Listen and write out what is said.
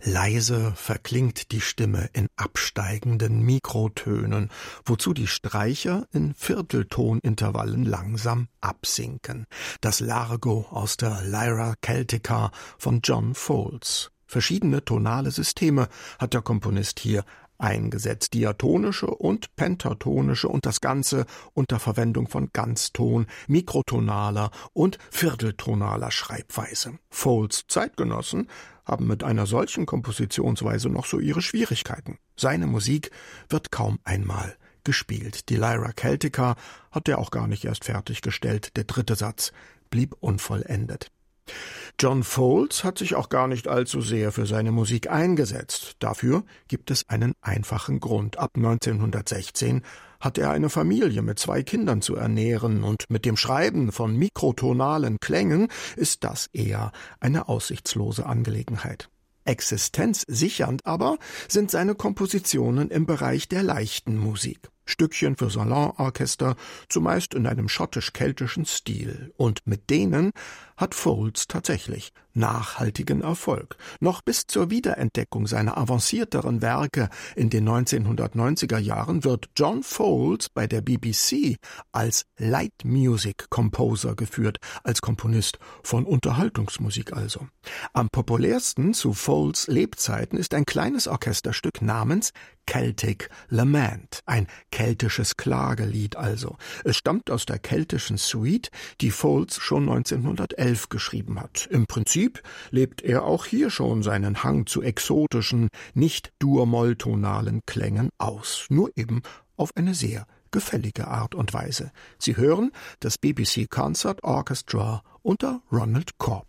Leise verklingt die Stimme in absteigenden Mikrotönen, wozu die Streicher in Vierteltonintervallen langsam absinken. Das Largo aus der Lyra Celtica von John Foulds. Verschiedene tonale Systeme hat der Komponist hier eingesetzt, diatonische und pentatonische, und das Ganze unter Verwendung von Ganzton, mikrotonaler und vierteltonaler Schreibweise. Foulds Zeitgenossen haben mit einer solchen Kompositionsweise noch so ihre Schwierigkeiten. Seine Musik wird kaum einmal gespielt. Die Lyra Celtica hat er auch gar nicht erst fertiggestellt. Der dritte Satz blieb unvollendet. John Foulds hat sich auch gar nicht allzu sehr für seine Musik eingesetzt. Dafür gibt es einen einfachen Grund. Ab 1916 hat er eine Familie mit 2 Kindern zu ernähren, und mit dem Schreiben von mikrotonalen Klängen ist das eher eine aussichtslose Angelegenheit. Existenzsichernd aber sind seine Kompositionen im Bereich der leichten Musik. Stückchen für Salonorchester, zumeist in einem schottisch-keltischen Stil. Und mit denen hat Foulds tatsächlich nachhaltigen Erfolg. Noch bis zur Wiederentdeckung seiner avancierteren Werke in den 1990er Jahren wird John Foulds bei der BBC als Light Music Composer geführt, als Komponist von Unterhaltungsmusik also. Am populärsten zu Foulds Lebzeiten ist ein kleines Orchesterstück namens Celtic Lament, ein keltisches Klagelied also. Es stammt aus der keltischen Suite, die Foulds schon 1911 geschrieben hat. Im Prinzip lebt er auch hier schon seinen Hang zu exotischen, nicht dur-molltonalen Klängen aus, nur eben auf eine sehr gefällige Art und Weise. Sie hören das BBC Concert Orchestra unter Ronald Corb.